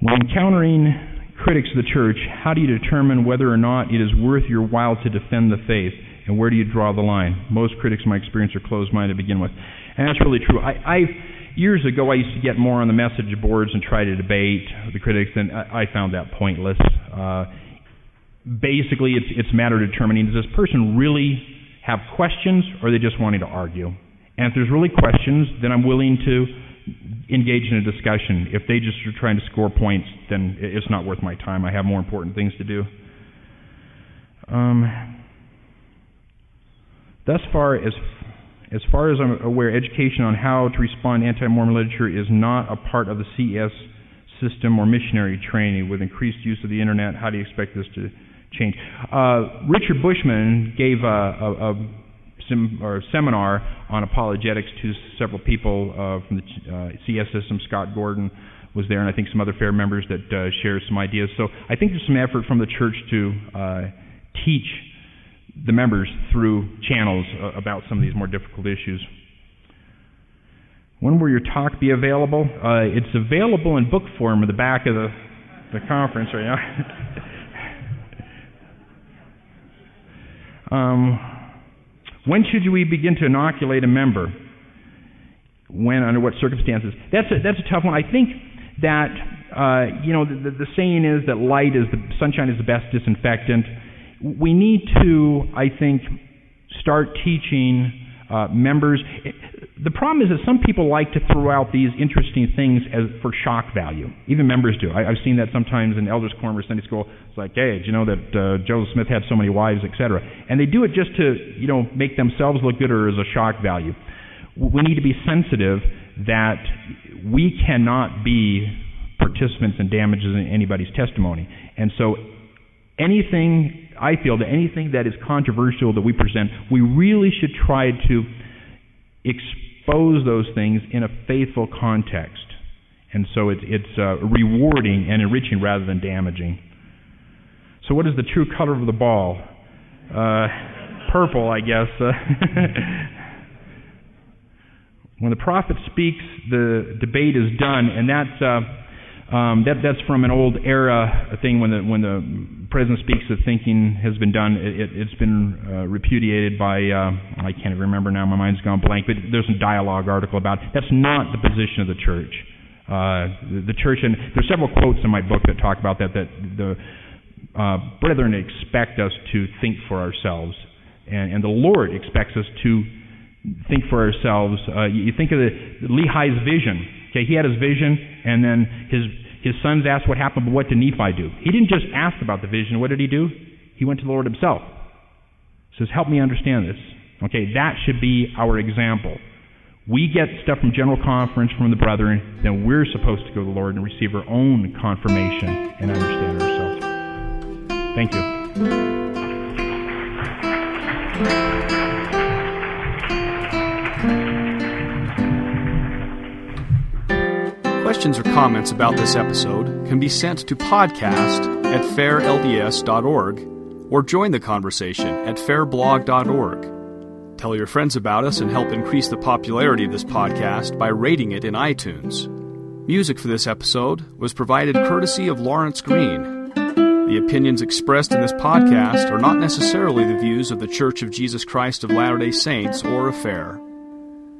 When encountering critics of the church, how do you determine whether or not it is worth your while to defend the faith, and where do you draw the line? Most critics, in my experience, are closed-minded to begin with. And that's really true. Years ago, I used to get more on the message boards and try to debate the critics, and I found that pointless. Basically, it's a matter of determining, does this person really have questions, or are they just wanting to argue? And if there's really questions, then I'm willing to engage in a discussion. If they just are trying to score points, then it's not worth my time. I have more important things to do. Thus far as I'm aware, education on how to respond to anti-Mormon literature is not a part of the CS system or missionary training. With increased use of the internet, how do you expect this to change? Richard Bushman gave a seminar on apologetics to several people from the CS system. Scott Gordon was there, and I think some other fair members that shared some ideas. So I think there's some effort from the church to teach the members through channels about some of these more difficult issues. When will your talk be available? It's available in book form at the back of the conference right now. When should we begin to inoculate a member? When, under what circumstances? That's a tough one. I think that the saying is that sunshine is the best disinfectant. We need to, I think, start teaching members. The problem is that some people like to throw out these interesting things for shock value. Even members do. I've seen that sometimes in Elders' Quorum or Sunday School. It's like, hey, did you know that Joseph Smith had so many wives, etc. And they do it just to, make themselves look good or as a shock value. We need to be sensitive that we cannot be participants in damages in anybody's testimony. And so I feel that anything that is controversial that we present, we really should try to expose those things in a faithful context. And so it's rewarding and enriching rather than damaging. So what is the true color of the ball? Purple, I guess. When the prophet speaks, the debate is done, and that's from an old era thing. When the president speaks, the thinking has been done. It's been repudiated by I can't remember now. My mind's gone blank. But there's a dialogue article about it. That's not the position of the church. The church, and there's several quotes in my book that talk about that the brethren expect us to think for ourselves, and the Lord expects us to think for ourselves. You think of Lehi's vision. Okay, he had his vision, and then his sons asked what happened, but what did Nephi do? He didn't just ask about the vision. What did he do? He went to the Lord himself. He says, help me understand this. Okay, that should be our example. We get stuff from General Conference from the brethren, then we're supposed to go to the Lord and receive our own confirmation and understand ourselves. Thank you. Questions or comments about this episode can be sent to podcast@fairlds.org or join the conversation at fairblog.org. Tell your friends about us and help increase the popularity of this podcast by rating it in iTunes. Music for this episode was provided courtesy of Lawrence Green. The opinions expressed in this podcast are not necessarily the views of The Church of Jesus Christ of Latter-day Saints or of FAIR.